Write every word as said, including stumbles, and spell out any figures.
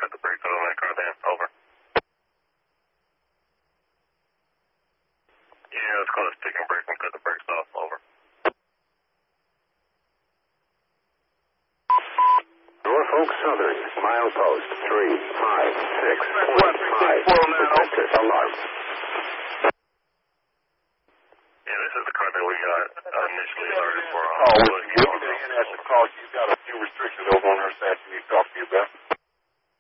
cut the brakes on that car then. Over. Yeah, let's call it stick and brake and cut the brakes off. Over. Norfolk Southern, milepost three five six point five. Protector alarm. Yeah, this is the car that we got uh, initially alerted for. Oh, well, you can answer the call. She's got a few restrictions over on her side she needs to talk to you about.